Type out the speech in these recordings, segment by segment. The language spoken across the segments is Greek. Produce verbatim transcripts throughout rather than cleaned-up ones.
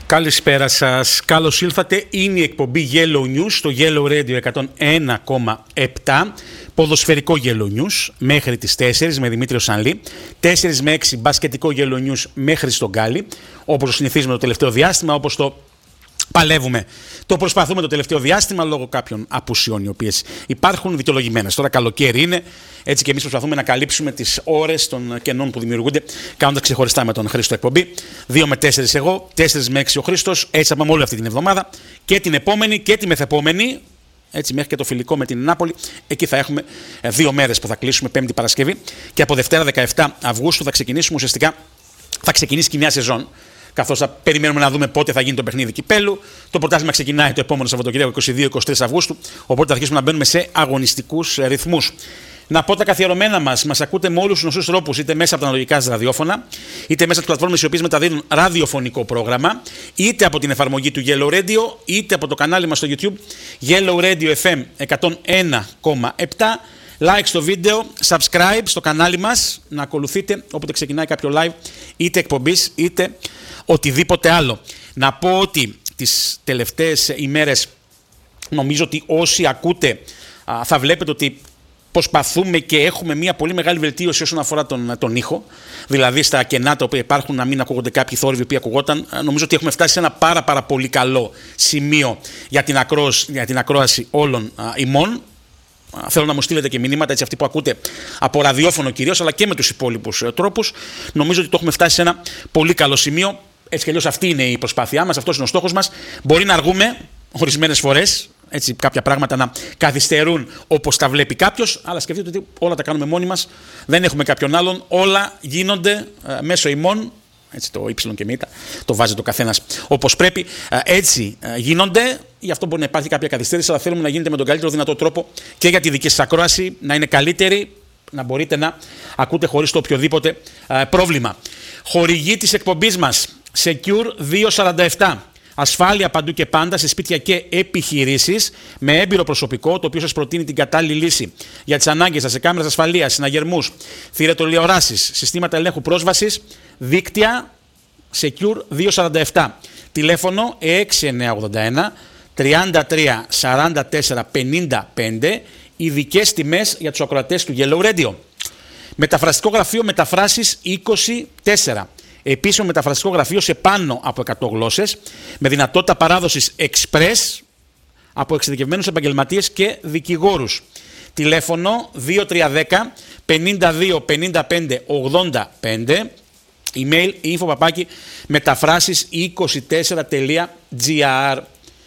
Καλησπέρα σας. Καλώς ήλθατε. Είναι η εκπομπή Yellow News στο Yellow Radio εκατόν ένα κόμμα επτά. Ποδοσφαιρικό Yellow News μέχρι τις τέσσερις με Δημήτριο Σανλή. τέσσερις με έξι μπασκετικό Yellow News μέχρι στον Γκάλι. Όπως το συνηθίζουμε το τελευταίο διάστημα, όπως το παλεύουμε. Το προσπαθούμε το τελευταίο διάστημα λόγω κάποιων απουσιών οι οποίες υπάρχουν δικαιολογημένες. Τώρα καλοκαίρι είναι, έτσι και εμείς προσπαθούμε να καλύψουμε τις ώρες των κενών που δημιουργούνται, κάνοντας ξεχωριστά με τον Χρήστο εκπομπή. δύο με τέσσερις εγώ, τέσσερις με έξι ο Χρήστος. Έτσι θα πάμε όλη αυτή την εβδομάδα και την επόμενη και τη μεθεπόμενη. Έτσι, μέχρι και το φιλικό με την Νάπολη. Εκεί θα έχουμε δύο μέρες που θα κλείσουμε, Πέμπτη Παρασκευή. Και από Δευτέρα δεκαεπτά Αυγούστου θα ξεκινήσουμε ουσιαστικά, θα ξεκινήσει και μια σεζόν. Καθώς θα περιμένουμε να δούμε πότε θα γίνει το παιχνίδι κυπέλου. Το πρωτάθλημα ξεκινάει το επόμενο Σαββατοκύριακο είκοσι δύο είκοσι τρεις Αυγούστου. Οπότε θα αρχίσουμε να μπαίνουμε σε αγωνιστικούς ρυθμούς. Να πω τα καθιερωμένα μας. Μας ακούτε με όλους τους γνωστούς τρόπους, είτε μέσα από τα αναλογικά σας ραδιόφωνα, είτε μέσα από τις πλατφόρμες οι οποίες μεταδίδουν ραδιοφωνικό πρόγραμμα, είτε από την εφαρμογή του Yellow Radio, είτε από το κανάλι μας στο YouTube Yellow Radio εφ εμ εκατόν ένα κόμμα επτά. Like στο βίντεο, subscribe στο κανάλι μας, να ακολουθείτε όποτε ξεκινάει κάποιο live, είτε εκπομπής είτε οτιδήποτε άλλο. Να πω ότι τις τελευταίες ημέρες νομίζω ότι όσοι ακούτε α, θα βλέπετε ότι προσπαθούμε και έχουμε μια πολύ μεγάλη βελτίωση όσον αφορά τον, τον ήχο. Δηλαδή στα κενά τα οποία υπάρχουν να μην ακούγονται κάποιοι θόρυβοι που ακουγόταν. Νομίζω ότι έχουμε φτάσει σε ένα πάρα, πάρα πολύ καλό σημείο για την, ακρόαση, για την ακρόαση όλων α, ημών. Θέλω να μου στείλετε και μηνύματα, έτσι αυτοί που ακούτε από ραδιόφωνο κυρίως, αλλά και με τους υπόλοιπους τρόπους. Νομίζω ότι το έχουμε φτάσει σε ένα πολύ καλό σημείο. Έτσι κι αλλιώς αυτή είναι η προσπάθειά μας, αυτός είναι ο στόχος μας. Μπορεί να αργούμε ορισμένες φορές, έτσι κάποια πράγματα να καθυστερούν όπως τα βλέπει κάποιος, αλλά σκεφτείτε ότι όλα τα κάνουμε μόνοι μας, δεν έχουμε κάποιον άλλον, όλα γίνονται ε, μέσω ημών. Έτσι το Y και μ, το βάζει το καθένας όπως πρέπει. Έτσι γίνονται. Γι' αυτό μπορεί να υπάρχει κάποια καθυστέρηση, αλλά θέλουμε να γίνεται με τον καλύτερο δυνατό τρόπο και για τη δική σας ακρόαση να είναι καλύτερη, να μπορείτε να ακούτε χωρίς το οποιοδήποτε πρόβλημα. Χορηγή της εκπομπής μας Secure διακόσια σαράντα επτά. Ασφάλεια παντού και πάντα σε σπίτια και επιχειρήσεις με έμπειρο προσωπικό, το οποίο σας προτείνει την κατάλληλη λύση για τις ανάγκες σας σε κάμερες ασφαλείας, συναγερμούς, θηρετολιοράσεις, συστήματα ελέγχου πρόσβασης, δίκτυα Secure διακόσια σαράντα επτά. Τηλέφωνο έξι εννιά ογδόντα ένα τριάντα τρία σαράντα τέσσερα πενήντα πέντε. Ειδικές τιμές για τους ακροατές του Yellow Radio. Μεταφραστικό γραφείο Μεταφράσεις είκοσι τέσσερα. Επίσημο μεταφραστικό γραφείο σε πάνω από εκατό γλώσσες, με δυνατότητα παράδοσης express από εξειδικευμένους επαγγελματίες και δικηγόρους. Τηλέφωνο δύο τρία ένα μηδέν πενήντα δύο πενήντα πέντε ογδόντα πέντε. Email info παπάκι μεταφράσεις είκοσι τέσσερα τελεία τζι άρ.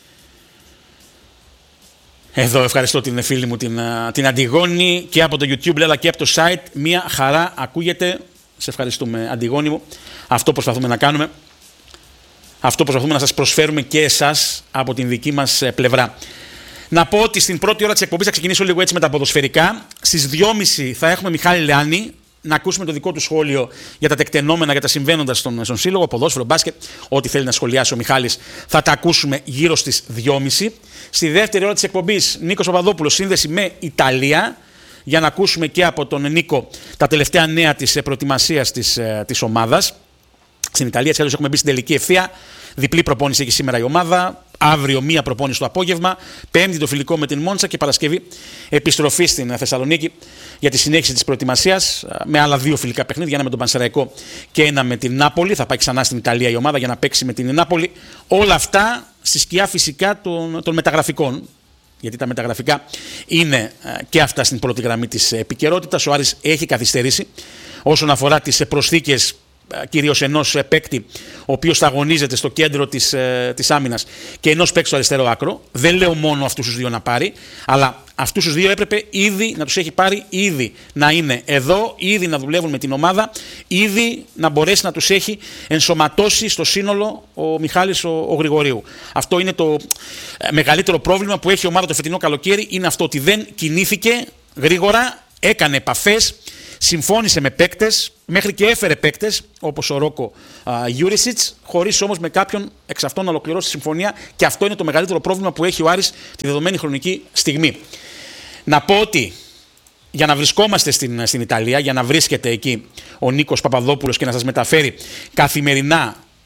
Εδώ ευχαριστώ την φίλη μου την, την Αντιγόνη και από το YouTube αλλά και από το site. Μια χαρά ακούγεται. Σε ευχαριστούμε, Αντιγόνη μου. Αυτό προσπαθούμε να κάνουμε. Αυτό προσπαθούμε να σας προσφέρουμε και εσάς από την δική μας πλευρά. Να πω ότι στην πρώτη ώρα της εκπομπής θα ξεκινήσω λίγο έτσι με τα ποδοσφαιρικά. Στις δυόμιση θα έχουμε Μιχάλη Λεάνη, να ακούσουμε το δικό του σχόλιο για τα τεκτενόμενα, για τα συμβαίνοντα στον, στον σύλλογο, ποδόσφαιρο, μπάσκετ. Ό,τι θέλει να σχολιάσει ο Μιχάλης θα τα ακούσουμε γύρω στις δυόμιση. Στη δεύτερη ώρα της εκπομπής Νίκος Παπαδόπουλος, σύνδεση με Ιταλία. Για να ακούσουμε και από τον Νίκο τα τελευταία νέα της προετοιμασίας της, της ομάδας. Στην Ιταλία, έτσι έχουμε μπει στην τελική ευθεία. Διπλή προπόνηση έχει σήμερα η ομάδα. Αύριο μία προπόνηση το απόγευμα. Πέμπτη το φιλικό με την Μόντσα και Παρασκευή επιστροφή στην Θεσσαλονίκη για τη συνέχιση της προετοιμασίας. Με άλλα δύο φιλικά παιχνίδια. Ένα με τον Πανσεραϊκό και ένα με την Νάπολη. Θα πάει ξανά στην Ιταλία η ομάδα για να παίξει με την Νάπολη. Όλα αυτά στη σκιά φυσικά των, των μεταγραφικών. Γιατί τα μεταγραφικά είναι και αυτά στην πρώτη γραμμή της επικαιρότητας. Ο Άρης έχει καθυστερήσει όσον αφορά τις προσθήκες κυρίως ενός παίκτη ο οποίος θα αγωνίζεται στο κέντρο της, της άμυνας και ενός παίκτη στο αριστερό άκρο. Δεν λέω μόνο αυτούς τους δύο να πάρει, αλλά αυτούς τους δύο έπρεπε ήδη να τους έχει πάρει, ήδη να είναι εδώ, ήδη να δουλεύουν με την ομάδα, ήδη να μπορέσει να τους έχει ενσωματώσει στο σύνολο ο Μιχάλης ο, ο Γρηγορίου. Αυτό είναι το μεγαλύτερο πρόβλημα που έχει η ομάδα το φετινό καλοκαίρι, είναι αυτό ότι δεν κινήθηκε γρήγορα, έκανε επαφές, συμφώνησε με παίκτες, μέχρι και έφερε παίκτες όπως ο Ρόκο Γιούρισιτς, χωρίς όμως με κάποιον εξ αυτών να ολοκληρώσει τη συμφωνία, και αυτό είναι το μεγαλύτερο πρόβλημα που έχει ο Άρης τη δεδομένη χρονική στιγμή. Να πω ότι για να βρισκόμαστε στην, στην Ιταλία, για να βρίσκεται εκεί ο Νίκος Παπαδόπουλος και να σας μεταφέρει καθημερινά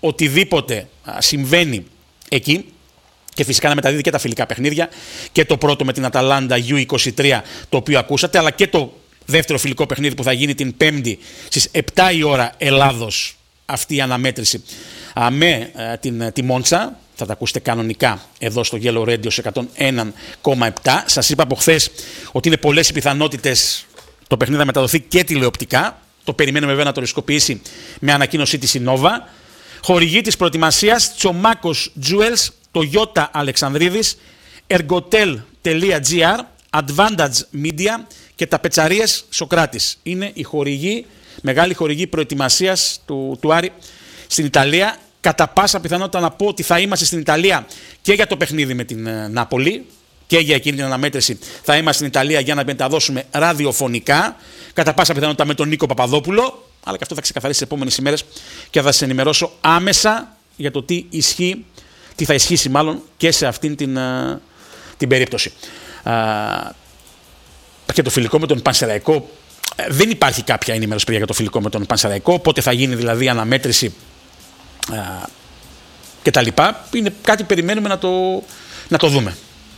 οτιδήποτε α, συμβαίνει εκεί. Και φυσικά να μεταδίδει και τα φιλικά παιχνίδια. Και το πρώτο με την Αταλάντα γιου είκοσι τρία, το οποίο ακούσατε, αλλά και το δεύτερο φιλικό παιχνίδι που θα γίνει την Πέμπτη στις επτά η ώρα Ελλάδος, αυτή η αναμέτρηση α, με α, την, τη Μόντσα. Θα τα ακούσετε κανονικά εδώ στο Yellow Radio σε εκατόν ένα κόμμα επτά. Σας είπα από χθες ότι είναι πολλές οι πιθανότητες το παιχνίδι να μεταδοθεί και τηλεοπτικά. Το περιμένουμε βέβαια να το ρισκοποιήσει με ανακοίνωσή της η Nova. Χορηγή της προετοιμασίας Τσομάκος Jewels, Toyota Αλεξανδρίδης, ergotel.gr, Advantage Media και τα Πετσαρίες Σοκράτης. Είναι η χορηγή, μεγάλη χορηγή προετοιμασίας του, του Άρη στην Ιταλία. Κατά πάσα πιθανότητα να πω ότι θα είμαστε στην Ιταλία και για το παιχνίδι με την uh, Νάπολη και για εκείνη την αναμέτρηση θα είμαστε στην Ιταλία για να μεταδώσουμε ραδιοφωνικά. Κατά πάσα πιθανότητα με τον Νίκο Παπαδόπουλο, αλλά και αυτό θα ξεκαθαρίσει τις επόμενες ημέρες και θα σας ενημερώσω άμεσα για το τι ισχύει, τι θα ισχύσει μάλλον και σε αυτήν την, uh, την περίπτωση. Uh, και το φιλικό με τον Πανσεραϊκό, uh, δεν υπάρχει κάποια ενημέρωση για το φιλικό με τον Πανσεραϊκό, πότε θα γίνει δηλαδή αναμέτρηση uh, και τα λοιπά. Είναι κάτι που περιμένουμε να το, να το δούμε.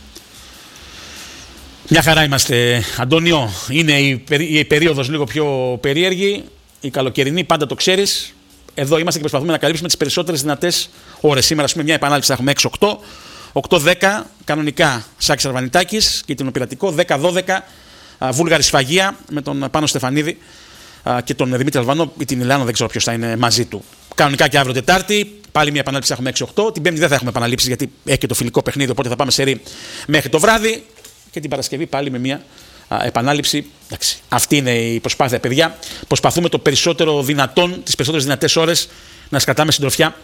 Μια χαρά είμαστε, Αντώνιο. Είναι η, περί, η περίοδος λίγο πιο περίεργη, η καλοκαιρινή, πάντα το ξέρεις. Εδώ είμαστε και προσπαθούμε να καλύψουμε τις περισσότερες δυνατές ώρες. Σήμερα, ας πούμε, μια επανάληψη θα έχουμε έξι οκτώ, οκτώ δέκα κανονικά Σάκης Αρβανιτάκης και την Πειρατικό, δέκα δώδεκα Βούλγαρη Σφαγεία με τον Πάνο Στεφανίδη και τον Δημήτρη Αλβανό ή την Ηλιάνα, δεν ξέρω ποιος θα είναι μαζί του. Κανονικά και αύριο Τετάρτη, πάλι μια επανάληψη θα έχουμε έξι οκτώ. Την Πέμπτη δεν θα έχουμε επαναλήψεις γιατί έχει και το φιλικό παιχνίδι, οπότε θα πάμε σε ρί μέχρι το βράδυ. Και την Παρασκευή πάλι με μια α, επανάληψη. Εντάξει, αυτή είναι η προσπάθεια, παιδιά. Προσπαθούμε το περισσότερο δυνατόν, τις περισσότερες δυνατές ώρες να σκατάμε συντροφιά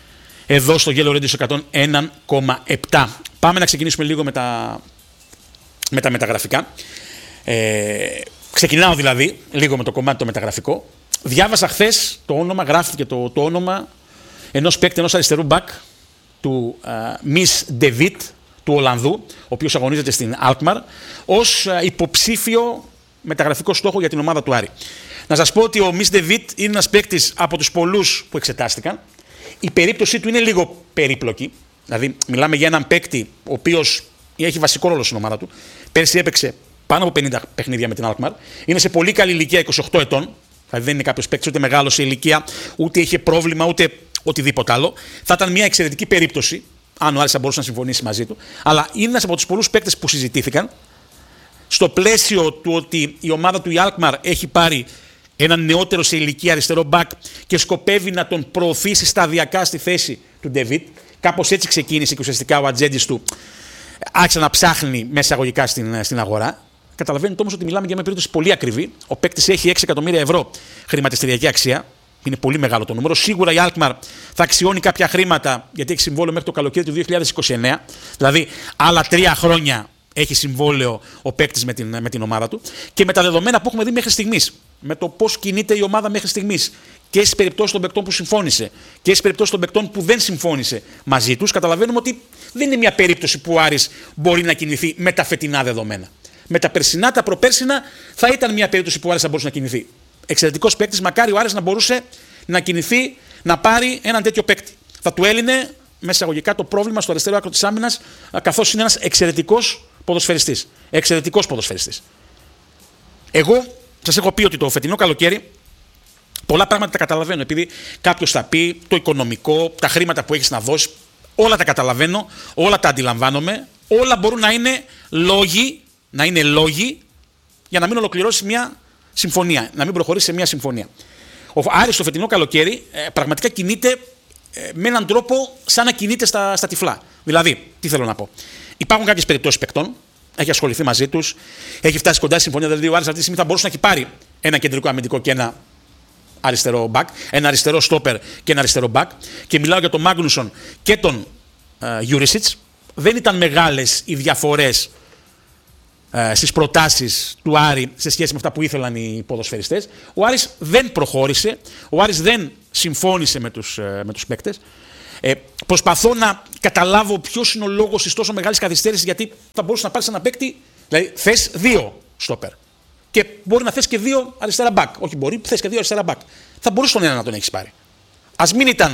εδώ στο Yellow Radio εκατόν ένα κόμμα επτά. Πάμε να ξεκινήσουμε λίγο με τα, με τα μεταγραφικά. Ε, ξεκινάω δηλαδή λίγο με το κομμάτι το μεταγραφικό. Διάβασα χθες το όνομα, γράφτηκε το, το όνομα ενός παίκτη, ενός αριστερού μπακ του Μις Ντεβίτ, του Ολλανδού, ο οποίος αγωνίζεται στην Alkmaar, ως υποψήφιο μεταγραφικό στόχο για την ομάδα του Άρη. Να σας πω ότι ο Μις Ντεβίτ είναι ένας παίκτης από τους πολλούς που εξετάστηκαν. Η περίπτωσή του είναι λίγο περίπλοκη. Δηλαδή, μιλάμε για έναν παίκτη ο οποίος έχει βασικό ρόλο στην ομάδα του. Πέρσι έπαιξε πάνω από πενήντα παιχνίδια με την Alkmaar. Είναι σε πολύ καλή ηλικία, είκοσι οκτώ ετών. Δηλαδή, δεν είναι κάποιος παίκτης ούτε μεγάλος σε ηλικία, ούτε είχε πρόβλημα, ούτε οτιδήποτε άλλο. Θα ήταν μια εξαιρετική περίπτωση, αν ο Άρης θα μπορούσε να συμφωνήσει μαζί του. Αλλά είναι ένας από τους πολλούς παίκτες που συζητήθηκαν στο πλαίσιο του ότι η ομάδα του η Alkmaar έχει πάρει έναν νεότερο σε ηλικία αριστερό μπακ και σκοπεύει να τον προωθήσει σταδιακά στη θέση του Ντεβίτ. Κάπως έτσι ξεκίνησε και ουσιαστικά ο ατζέντης του άρχισε να ψάχνει μέσα αγωγικά στην, στην αγορά. Καταλαβαίνετε όμως ότι μιλάμε για μια περίπτωση πολύ ακριβή. Ο παίκτης έχει έξι εκατομμύρια ευρώ χρηματιστηριακή αξία. Είναι πολύ μεγάλο το νούμερο. Σίγουρα η Alkmaar θα αξιώνει κάποια χρήματα γιατί έχει συμβόλαιο μέχρι το καλοκαίρι του δύο χιλιάδες είκοσι εννέα. Δηλαδή άλλα τρία χρόνια έχει συμβόλαιο ο παίκτης με την, με την ομάδα του. Και με τα δεδομένα που έχουμε δει μέχρι στιγμής, με το πώς κινείται η ομάδα μέχρι στιγμής και στις περιπτώσεις των παικτών που συμφώνησε και στις περιπτώσεις των παικτών που δεν συμφώνησε μαζί τους, καταλαβαίνουμε ότι δεν είναι μια περίπτωση που ο Άρης μπορεί να κινηθεί με τα φετινά δεδομένα. Με τα περσινά, τα προπέρσινα θα ήταν μια περίπτωση που ο Άρης θα μπορούσε να κινηθεί. Εξαιρετικός παίκτης, μακάρι ο Άρης να μπορούσε να κινηθεί, να πάρει έναν τέτοιο παίκτη. Θα του έλυνε μέσα εισαγωγικά το πρόβλημα στο αριστερό άκρο της άμυνας, καθώς είναι ένας εξαιρετικός ποδοσφαιριστής. Εξαιρετικός ποδοσφαιριστής. Εγώ σας έχω πει ότι το φετινό καλοκαίρι πολλά πράγματα τα καταλαβαίνω. Επειδή κάποιος θα πει το οικονομικό, τα χρήματα που έχεις να δώσεις, όλα τα καταλαβαίνω, όλα τα αντιλαμβάνομαι, όλα μπορούν να είναι λόγοι, να είναι λόγοι για να μην ολοκληρώσει μια συμφωνία, να μην προχωρήσει σε μια συμφωνία. Ο Άρης το φετινό καλοκαίρι ε, πραγματικά κινείται ε, με έναν τρόπο σαν να κινείται στα, στα τυφλά. Δηλαδή, τι θέλω να πω. Υπάρχουν κάποιες περιπτώσεις παικτών, έχει ασχοληθεί μαζί τους, έχει φτάσει κοντά στη συμφωνία. Δηλαδή, ο Άρης αυτή τη στιγμή θα μπορούσε να έχει πάρει ένα κεντρικό αμυντικό και ένα αριστερό μπακ, ένα αριστερό στόπερ και ένα αριστερό μπακ. Και μιλάω για τον Μάγνουσον και τον Γιούρισιτς. Ε, Δεν ήταν μεγάλες οι διαφορές ε, στις προτάσεις του Άρη σε σχέση με αυτά που ήθελαν οι ποδοσφαιριστές. Ο Άρης δεν προχώρησε, ο Άρης δεν συμφώνησε με τους, ε, με τους παίκτες. Ε, προσπαθώ να καταλάβω ποιος είναι ο λόγος της τόσο μεγάλης καθυστέρησης, γιατί θα μπορούσε να πάρεις ένα παίκτη, δηλαδή θες δύο στόπερ. Και μπορεί να θες και δύο αριστερά μπακ. Όχι, μπορεί, θες και δύο αριστερά μπακ. Θα μπορούσε τον ένα να τον έχεις πάρει. Ας μην ήταν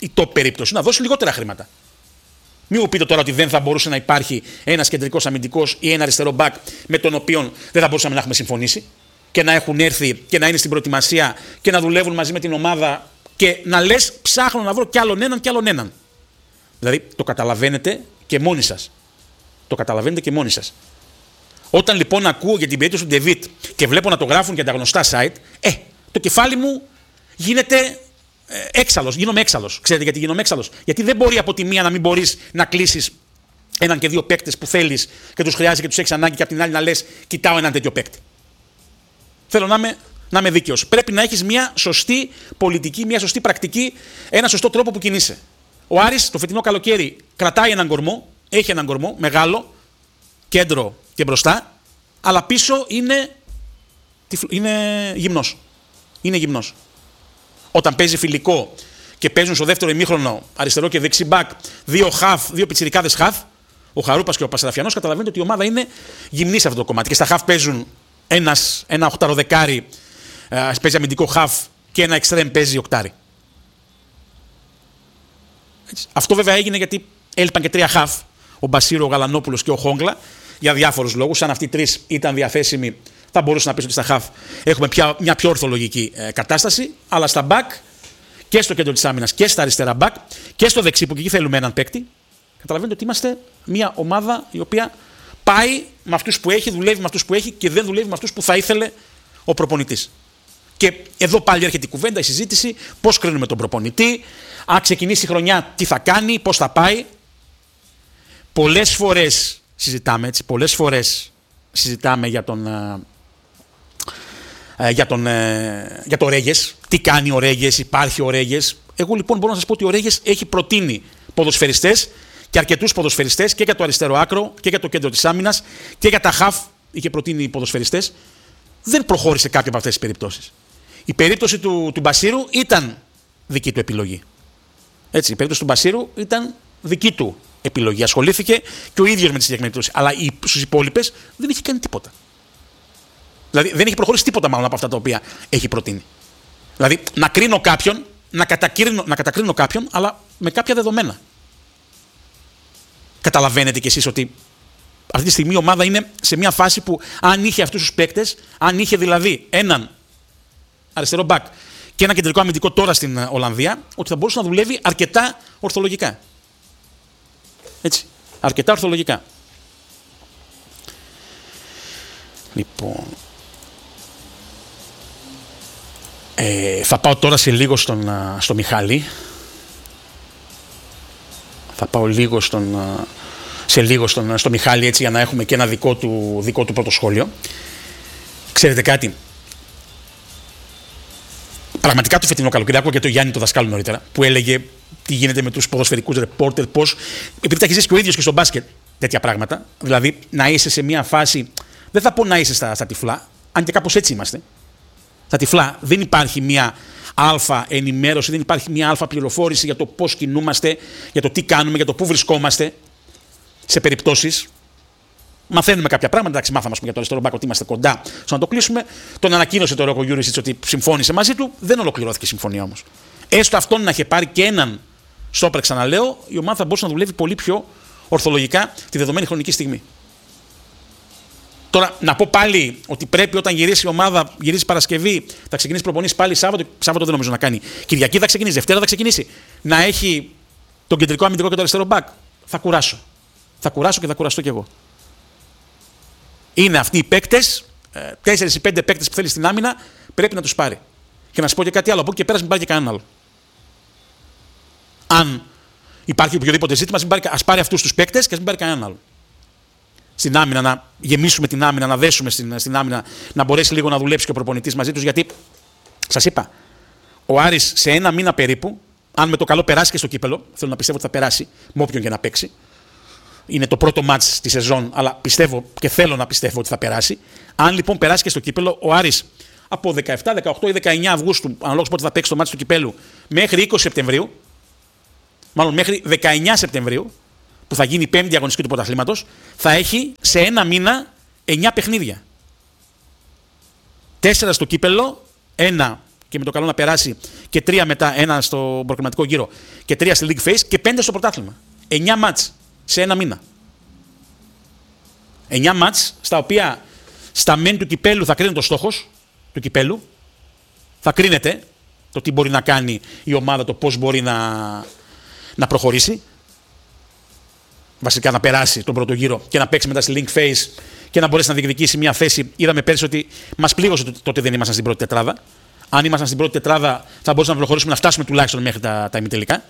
η top περίπτωση, να δώσει λιγότερα χρήματα. Μην μου πείτε τώρα ότι δεν θα μπορούσε να υπάρχει ένας κεντρικός αμυντικός ή ένα αριστερό back με τον οποίο δεν θα μπορούσαμε να έχουμε συμφωνήσει και να έχουν έρθει και να είναι στην προετοιμασία και να δουλεύουν μαζί με την ομάδα και να λες ψάχνω να βρω κι άλλον έναν κι άλλον έναν. Δηλαδή το καταλαβαίνετε και μόνοι σας. Το καταλαβαίνετε και μόνοι σας. Όταν λοιπόν ακούω για την περίπτωση του Ντεβίτ και βλέπω να το γράφουν και τα γνωστά site, ε, το κεφάλι μου γίνεται ε, έξαλλος, γίνομαι έξαλλος. Ξέρετε γιατί γίνομαι έξαλλος? Γιατί δεν μπορεί από τη μία να μην μπορείς να κλείσεις έναν και δύο παίκτες που θέλεις και τους χρειάζεται και τους έχεις ανάγκη και από την άλλη να λες κοιτάω έναν τέτοιο παίκτη. Θέλω να είμαι, να είμαι δίκαιος. Πρέπει να έχεις μια σωστή πολιτική, μια σωστή πρακτική, ένα σωστό τρόπο που κινείσαι. Ο Άρης το φετινό καλοκαίρι κρατάει έναν κορμό, έχει έναν κορμό μεγάλο, κέντρο και μπροστά, αλλά πίσω είναι, είναι γυμνός. Είναι γυμνός. Όταν παίζει φιλικό και παίζουν στο δεύτερο ημίχρονο αριστερό και δεξί μπακ, δύο χαφ, δύο πιτσιρικάδες χαφ, ο Χαρούπας και ο Πασαραφιανός, καταλαβαίνετε ότι η ομάδα είναι γυμνή σε αυτό το κομμάτι. Και στα χαφ παίζουν ένας, ένα οχταροδεκάρι, παίζει αμυντικό χαφ και ένα εξτρέμ παίζει οκτάρι. Έτσι. Αυτό βέβαια έγινε γιατί έλειπαν και τρία χαφ, ο Μπασίρο, ο Γαλανόπουλος και ο Χόγκλα, για διάφορους λόγους. Αν αυτοί οι τρεις ήταν διαθέσιμοι, θα μπορούσε να πει ότι στα χαφ έχουμε πια, μια πιο ορθολογική ε, κατάσταση. Αλλά στα μπακ και στο κέντρο της άμυνας και στα αριστερά μπακ και στο δεξί, που και εκεί θέλουμε έναν παίκτη, καταλαβαίνετε ότι είμαστε μια ομάδα η οποία πάει με αυτούς που έχει, δουλεύει με αυτούς που έχει και δεν δουλεύει με αυτούς που θα ήθελε ο προπονητής. Και εδώ πάλι έρχεται η κουβέντα, η συζήτηση, πώς κρίνουμε τον προπονητή, αν ξεκινήσει η χρονιά, τι θα κάνει, πώς θα πάει. Πολλές φορές συζητάμε, έτσι, πολλές φορές συζητάμε για τον, ε, για τον, ε, για το Ρέγες, τι κάνει ο Ρέγες, υπάρχει ο Ρέγες. Εγώ λοιπόν μπορώ να σας πω ότι ο Ρέγες έχει προτείνει ποδοσφαιριστές και αρκετούς ποδοσφαιριστές και για το αριστερό άκρο και για το κέντρο της άμυνας και για τα χαφ είχε προτείνει ποδοσφαιριστές. Δεν προχώρησε κάποια από αυτές τις περιπτώσεις. Η περίπτωση του, του Μπασίρου ήταν δική του επιλογή. Έτσι, η περίπτωση του Μπασίρου ήταν δική του επιλογή. Ασχολήθηκε και ο ίδιος με τη συγκεκριμένη περίπτωση. Αλλά στους υπόλοιπες δεν είχε κάνει τίποτα. Δηλαδή δεν έχει προχωρήσει τίποτα μάλλον από αυτά τα οποία έχει προτείνει. Δηλαδή να κρίνω κάποιον, να κατακρίνω, να κατακρίνω κάποιον, αλλά με κάποια δεδομένα. Καταλαβαίνετε κι εσείς ότι αυτή τη στιγμή η ομάδα είναι σε μια φάση που αν είχε αυτούς τους παίκτες, αν είχε δηλαδή έναν αριστερό μπακ και ένα κεντρικό αμυντικό τώρα στην Ολλανδία, ότι θα μπορούσε να δουλεύει αρκετά ορθολογικά. Έτσι, αρκετά ορθολογικά. Λοιπόν, ε, θα πάω τώρα σε λίγο στον, στο Μιχάλη. Θα πάω λίγο στον, σε λίγο στον, στο Μιχάλη, έτσι, για να έχουμε και ένα δικό του, δικό του πρώτο σχόλιο. Ξέρετε κάτι, πραγματικά το φετινό καλοκαίρι, άκουγα και το Γιάννη το δασκάλου νωρίτερα, που έλεγε τι γίνεται με τους ποδοσφαιρικούς ρεπόρτερ, πώς, επειδή τα έχει ζήσει και ο ίδιος και στο μπάσκετ τέτοια πράγματα, δηλαδή να είσαι σε μια φάση, δεν θα πω να είσαι στα, στα τυφλά, αν και κάπως έτσι είμαστε. Στα τυφλά δεν υπάρχει μια αλφα ενημέρωση, δεν υπάρχει μια αλφα πληροφόρηση για το πώς κινούμαστε, για το τι κάνουμε, για το πού βρισκόμαστε σε περιπτώσεις. Μαθαίνουμε κάποια πράγματα, εντάξει, μάθαμε για το αριστερό μπακ ότι είμαστε κοντά στο να το κλείσουμε. Τον ανακοίνωσε το Ρόκο Γιούρίσιτς ότι συμφώνησε μαζί του, δεν ολοκληρώθηκε η συμφωνία όμως. Έστω αυτόν να είχε πάρει και έναν στόπερ, ξαναλέω, η ομάδα θα μπορούσε να δουλεύει πολύ πιο ορθολογικά τη δεδομένη χρονική στιγμή. Τώρα, να πω πάλι ότι πρέπει όταν γυρίσει η ομάδα, γυρίσει Παρασκευή, θα ξεκινήσει προπονήσεις πάλι Σάββατο. Σάββατο δεν νομίζω να κάνει. Κυριακή θα ξεκινήσει, Δευτέρα θα ξεκινήσει. Να έχει τον κεντρικό αμυντικό και το αριστερό μπακ. Θα κουράσω. Θα κουράσω και θα κουραστώ κι εγώ. Είναι αυτοί οι παίκτες, τέσσερις ή πέντε παίκτες που θέλει στην άμυνα, πρέπει να τους πάρει. Και να σας πω και κάτι άλλο, από εκεί και πέρα μην πάρει και κανέναν άλλο. Αν υπάρχει οποιοδήποτε ζήτημα, ας πάρει αυτούς τους παίκτες και ας μην πάρει κανέναν άλλο. Στην άμυνα, να γεμίσουμε την άμυνα, να δέσουμε στην, στην άμυνα, να μπορέσει λίγο να δουλέψει και ο προπονητής μαζί τους. Γιατί, σας είπα, ο Άρης σε ένα μήνα περίπου, αν με το καλό περάσει και στο κύπελο, θέλω να πιστεύω ότι θα περάσει με όποιον και να παίξει. Είναι το πρώτο μάτς τη σεζόν, αλλά πιστεύω και θέλω να πιστεύω ότι θα περάσει. Αν λοιπόν περάσει και στο κύπελο, ο Άρης από δεκαεπτά, δεκαοκτώ ή δεκαεννιά Αυγούστου, αναλόγως πότε θα παίξει το μάτς του κυπέλου, μέχρι είκοσι Σεπτεμβρίου, μάλλον μέχρι δεκαεννιά Σεπτεμβρίου, που θα γίνει η πέμπτη αγωνιστική του πρωταθλήματος, θα έχει σε ένα μήνα εννιά παιχνίδια. Τέσσερα στο κύπελο, ένα και με το καλό να περάσει και τρία μετά, ένα στο προκριματικό γύρο και τρία στη League Phase και πέντε στο πρωτάθλημα. εννιά μάτς σε ένα μήνα. εννιά μάτς στα οποία στα μεν του κυπέλου θα κρίνεται ο στόχος του κυπέλου, θα κρίνεται το τι μπορεί να κάνει η ομάδα, το πώς μπορεί να, να προχωρήσει. Βασικά να περάσει τον πρώτο γύρο και να παίξει μετά στη Link Phase και να μπορέσει να διεκδικήσει μια θέση. Είδαμε πέρσι ότι μας πλήγωσε το, τότε δεν ήμασταν στην πρώτη τετράδα. Αν ήμασταν στην πρώτη τετράδα θα μπορούσαμε να προχωρήσουμε, να φτάσουμε τουλάχιστον μέχρι τα, τα ημιτελικά.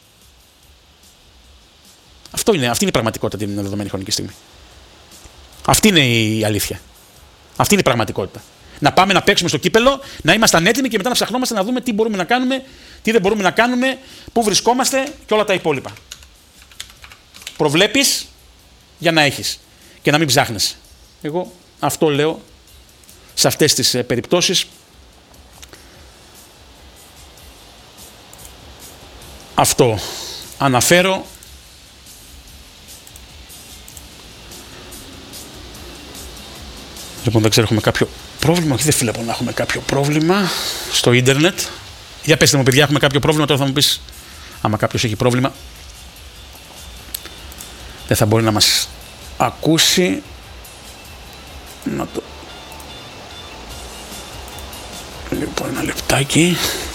Αυτό είναι, αυτή είναι η πραγματικότητα την δεδομένη χρονική στιγμή. Αυτή είναι η αλήθεια. Αυτή είναι η πραγματικότητα. Να πάμε να παίξουμε στο κύπελο, να ήμασταν έτοιμοι και μετά να ψαχνόμαστε να δούμε τι μπορούμε να κάνουμε, τι δεν μπορούμε να κάνουμε, πού βρισκόμαστε και όλα τα υπόλοιπα. Προβλέπεις για να έχεις και να μην ψάχνεις. Εγώ αυτό λέω σε αυτές τις ε, περιπτώσεις. Αυτό αναφέρω. Λοιπόν, δεν ξέρω, έχουμε κάποιο πρόβλημα. Όχι, δεν βλέπω να έχουμε κάποιο πρόβλημα στο ίντερνετ. Για πέστε μου, παιδιά, έχουμε κάποιο πρόβλημα. Τώρα θα μου πεις, άμα κάποιος έχει πρόβλημα, δεν θα μπορεί να μας ακούσει. Να το... Λοιπόν, ένα λεπτάκι.